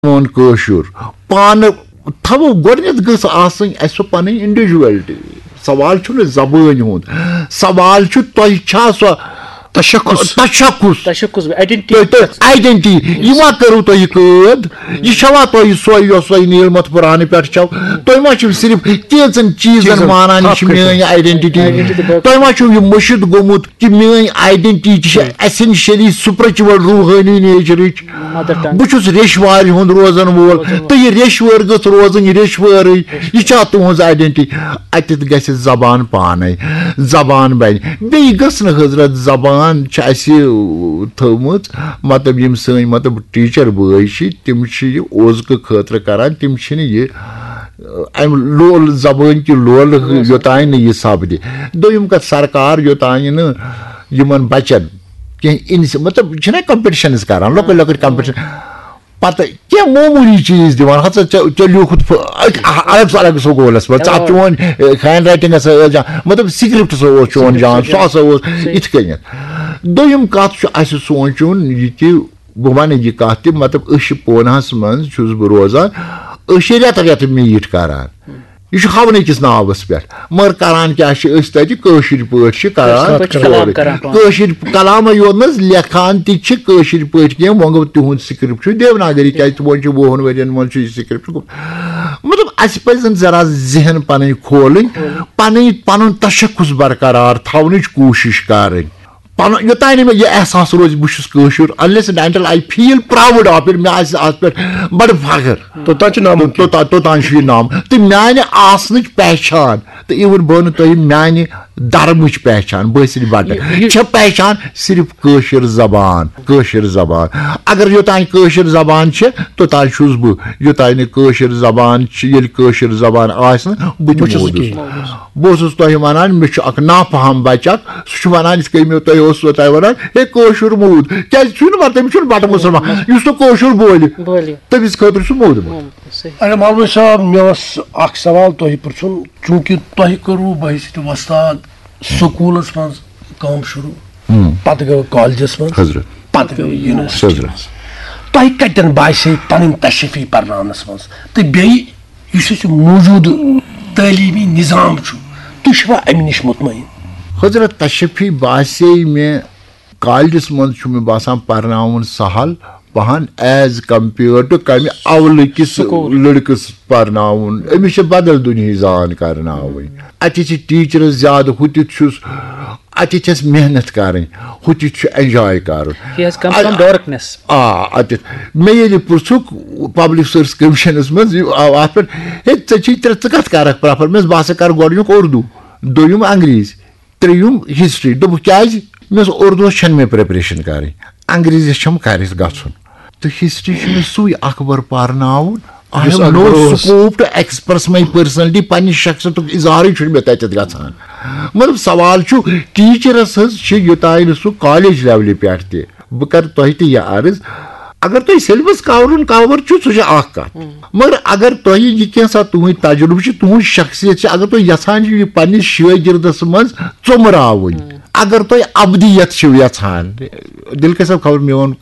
मोन कशुर पान थवो गोडनेथ गस आसन असो पन इंडिविजुअलिटी सवाल छु जबान हुंद सवाल छु तोय छा सो तशक्कुस आइडेंटिटी यह करू तुह कद यह छवा तुह सोई नीलमत पुरान पे छो तुह मा सिर्फ तीन चीजन मानान मेन आइडेंटिटी तुह मा मुशिद गोमुत कि मेन आइडेंटिटी एसेंशियली स्पिरिचुअल रूहानी नेचरच बहुत रेशवार हुंद रोजन वोल तो यह रेशवर गस रोजन रेशवर यह तुज आइडेंटिटी अत गस जबान पान जबान बन बे गस हजरत जबान थमुत मतलब यम सन मतलब टीचर बॉय तम ओजक खतर करान तम अम लोल जबान कि लोल योतान यह सपद दोम कत सरकार योतान यमन बचन कह मतलब कंपिटिशन करान लक लक कंपिटिशन पत क्या मामूली चीज दिवान हसा चे लिखुत अलग अलग स्कूलस चोन हैंड राइटिंग मतलब स्क्रिप्ट चोन जान सह इत कन दोम कत सोचुन यह बह वन यह कत मतलब पोनहस मज बह रोजान रेत रेत मीट करान यह हवन अकिस नावस पे मगर करान क्या तशर पे कलाम योत लेखान तशर पे कह वो तुद स्क्रिप्ट देवनागरी क्या वोहन वन मज स्क्रिप्ट मतलब अस पन जरा जहन पन खोल पन तशक्कुस बरकरार थवन कोशिश कर योतान मे यह एहसास रोज बहुत unless and until I feel proud of it may बड़ फखर तोतान नाम तो मान आसन पहचान तो इवन बह तुह मान धर्मच पहचान बसर बट पहचान सिर्फ कशर जबान अगर योतान कशर जबान तोतान छुस बह योतान कशर जबान कशर जबान बह मोदूस तुह वन मे नाफहम बच्चा सह वन मे तुह वन हे कशर मूद क्या तमिस बट मुसलमान तो कशर बोल तमिस खतर सह मूद अरे मौलवी साहब मे सवाल तुह पुछुन चूंकि तुह करू बहस वस्ताद स्कूलस मज काम शुरू पत गो कॉलेजस मज पत गो यूनिवर्सिटी तुह कतन बासे पन तशफी पर्नानस मज तो बेस मौजूद तालीमी निजाम तुह अमि नश मुतमईन हजरत तशफी बासे मे कॉलेजस मज मे बासान पर्नावन सहल पहन एज कंपेयर टू कम अवल किस लड़कस पर्नावन अमिस बदल दुनिया जान करना अत टीचर ज्यादा हुत मेहनत कर हुत एंजॉय कर मे ये पुछुक पब्लिक सर्विस कमीशन मज पे कत कर प्रेफर मे बह कर गोडुक उर्दू दोम अंग्रेज त्रेयुम हिस्ट्री दोप क्या मे उर्दू मे प्रिपरेशन कर अंग्रेजी कर गन तो हिस्ट्री मे सुई अखबर पारनाउन I have no scope to express my personality पन्नी शख्सियत इजहार मे तत गसान मतलब सवाल टीचरस योतान सह कॉलेज लेवल पे बह कर तुह यह अर्ज अगर तुह सिलेबस कवर सह कत मगर अगर तुह यह कैसा तुह तजुर्बे तुह शख्सियत अगर तुह यहान यह पन्निस शागिर्दस मज चुमरावन अगर तुह अबदियत यहान दिल के सब खबर मोन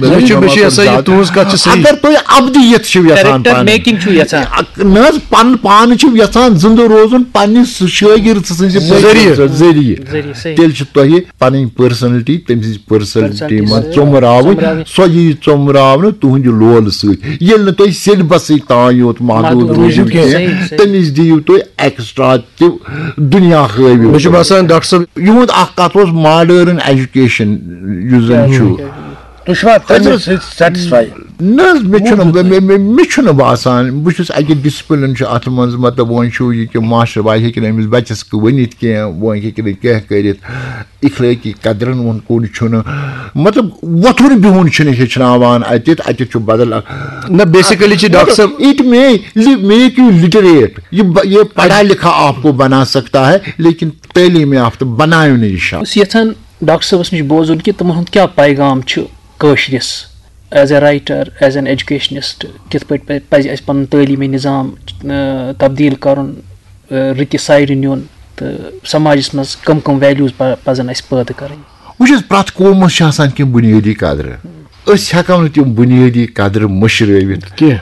अगर तुह अबदियत पन पान यहान जिंद रोजन पन्निस शागिर्द जरिए तेल तुह पन पर्सनलिटी तम पर्सनलिटी मज चुमरावन सो यी चुमरावन तुहद लोल सैल तुह सिलेबस तान योत महदूद रोजिव तमिस दिव तुह एक्स्ट्रा दुनिया हविव डॉक्टर साहब युद कत मॉडर्न एजुकेशन मे बासान बहुत अकि डिसिप्लिन अत मज मतलब वो यह कि मास्टर भाई हेन अमिस बच्चस वनित कह वो हे क्या कर इखलाकी कदरन वो कुन मतलब वथुन बिहुन हेचनावान अत बदल न बेसिकली डॉक्टर साहब इट मेक यू लिटरेट ये पढ़ा लिखा आपको बना सकता है लेकिन तालीम याफ्ता बनायो नहीं यहान डॉक्टर साहबस नश बोजुन कि तमन क्या पैगाम कशरिस as a writer as an educationist कित पे पज पन तालीमी निज़ाम तब्दील कर रित साइड नुन तो समाजस मज कम वैल्यूज पजन पैद कर वो प्रत कौमस कह बुनियादी कदर अस हेको न तिम बुनियादी कदर मशरवित